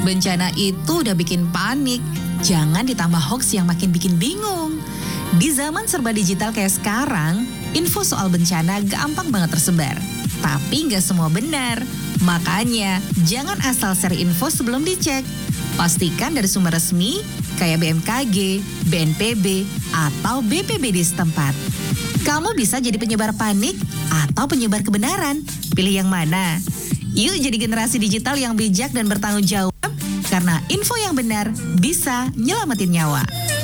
Bencana itu udah bikin panik. Jangan ditambah hoax yang makin bikin bingung. Di zaman serba digital kayak sekarang, info soal bencana gampang banget tersebar. Tapi nggak semua benar. Makanya, jangan asal share info sebelum dicek. Pastikan dari sumber resmi kayak BMKG, BNPB, atau BPBD setempat. Kamu bisa jadi penyebar panik atau penyebar kebenaran. Pilih yang mana? Yuk jadi generasi digital yang bijak dan bertanggung jawab, karena info yang benar bisa nyelamatin nyawa.